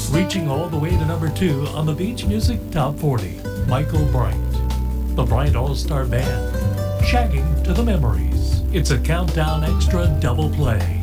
Reaching all the way to number 2 on the Beach Music Top 40, Michael Bright. The Bright All-Star Band, Shagging to the Memories. It's a Countdown Extra double play.